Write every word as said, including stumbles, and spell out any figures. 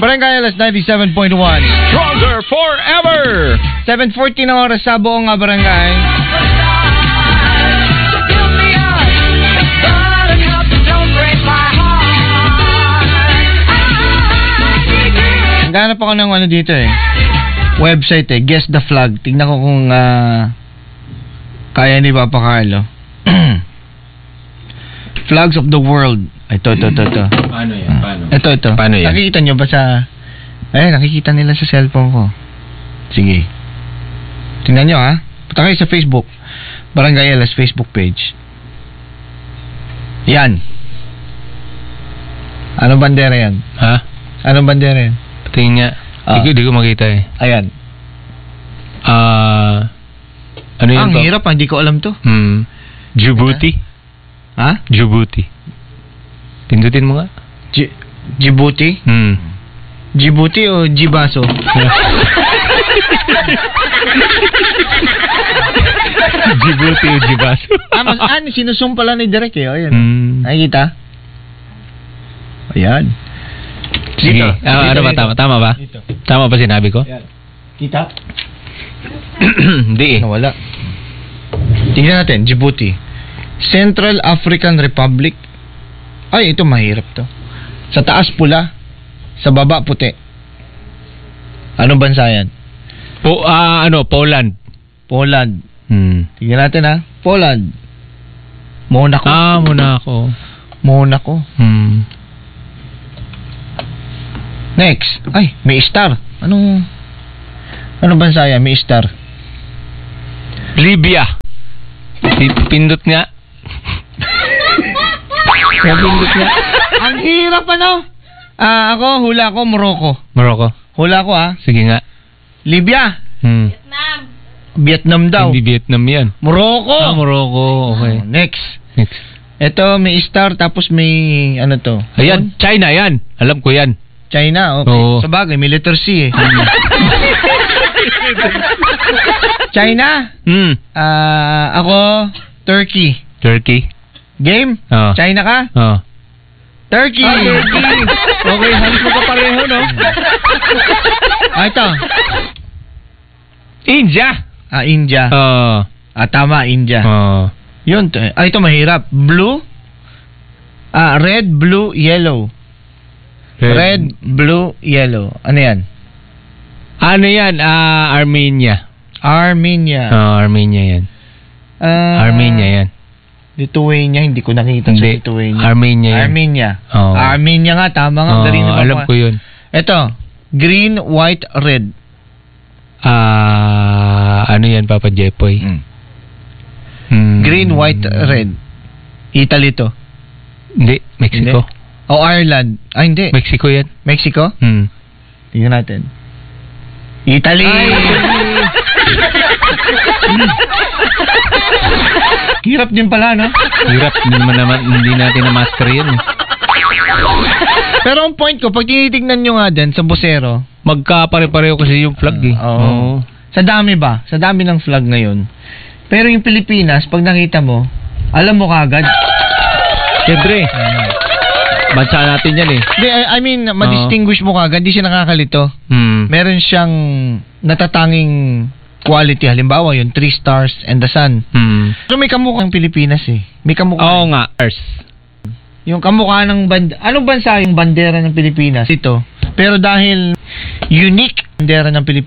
Barangay Alas ninety-seven point one. Stronger forever! seven forty na oras sa buong nga barangay. Naghanap ako ng ano dito eh. Website eh. Guess the Flag. Tignan ko kung uh, kaya ni Papa Carlo. Flags of the world. Ito, ito, ito, ito. Paano yan? Paano? Ito, ito. Paano yan? Nakikita nyo ba sa... Ay, nakikita nila sa cellphone ko. Sige. Tingnan nyo ha. Punta kayo sa Facebook. Barangay Alas Facebook page. Yan. Anong bandera yan? Ha? Anong bandera yan? Tingin nga. Ah. Di, ko, di ko makita eh. Ayan. Ah... ano yan Ang pa? hirap ha. Hindi ko alam to. Hmm. Djibouti? Ha? Djibouti. Pindutin mo nga. J- Djibouti? Hmm. Djibouti o Jibaso? Djibouti o Jibaso. ah, mas, ah, sinusum pala ni Direk eh. O, ayan. Hmm. Nakikita? Ayan. Sige. Dito. Ah, ano Dito, ba? dito. Tama, tama ba? Dito. Tama ba sinabi ko? Ayan. Kita? Hindi eh. Nawala. Tingnan natin. Djibouti. Central African Republic. Ay, ito mahirap to. Sa taas pula. Sa baba puti. Anong bansa yan? Po, ah, ano, Poland. Poland. Hmm. Tingnan natin ha. Poland. Monaco. Ah, Monaco. Monaco. Hmm. Next. Ay, may star. Anong... Anong bansa yan? May star. Libya. Pi- Pindot nga. Pindot nga. Ang hirap ano? Ah, ako, hula ko, Morocco. Morocco. Hula ko ha. Sige nga. Libya. Hmm. Vietnam daw. Hindi Vietnam yan. Morocco. Ah, Morocco. Okay. Oh, next. Next. Ito, may star, tapos may, ano to? Ayan, China yan. Alam ko yan. China, okay. Oo. Sa bagay, may letter C eh. China. Hmm. Ah, ako, Turkey. Turkey. Game? Oh. China ka? Oh. Turkey. Ah, Turkey. Okay, halos mo ka pareho, no? Ah, ito. India. Ah, India. Oh. Ah, tama, India. Oh. Yun. to- Ah, ito mahirap. Blue. Ah, red, blue, yellow. Red, blue, yellow. Ano yan? Ano yan? Ah, Armenia. Armenia. Oh, Armenia yan. Ah, Armenia yan. Lithuania. Hindi ko nakita sa Hindi. Lithuania. Armenia yan. Armenia. Oh. Armenia nga. Tama nga. Oh, Galing naman alam ko yun. Ito. Green, white, red. Ah, ano yan, Papa Jepoy? Mm. Hmm. Green, white, red. Italy to. Hindi, Mexico. Hindi. O Ireland. Ah, hindi. Mexico yan. Mexico? Hmm. Tingnan natin. Italy! Hirap din pala, no? Hirap, hindi naman naman, hindi natin na-master yan eh. Pero ang point ko, pag tinitignan nyo nga din sa busero, Magkapare-pareho kasi yung flag eh. Ah, oo. Sa dami ba? Sa dami ng flag ngayon. Pero yung Pilipinas, pag nakita mo, alam mo kagad. Siyempre. Bansa natin yan eh. Di, I, I mean, ma-distinguish mo kagad, di siya nakakalito. Hmm. Meron siyang natatanging quality. Halimbawa, yung three stars and the sun. Hmm. So may kamukha ng Pilipinas eh. May kamukha. Oo nga. Earth. Yung kamukha ng band... Anong bansa yung bandera ng Pilipinas? Ito. Pero dahil unique bandera ng Pilipinas,